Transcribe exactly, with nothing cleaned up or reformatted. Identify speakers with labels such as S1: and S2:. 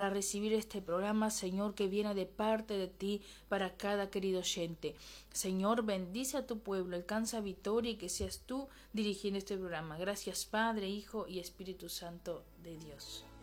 S1: a recibir este programa, Señor, que viene de parte de ti para cada querido oyente. Señor, bendice a tu pueblo, alcanza victoria y que seas tú dirigiendo este programa. Gracias, Padre, Hijo y Espíritu Santo de Dios.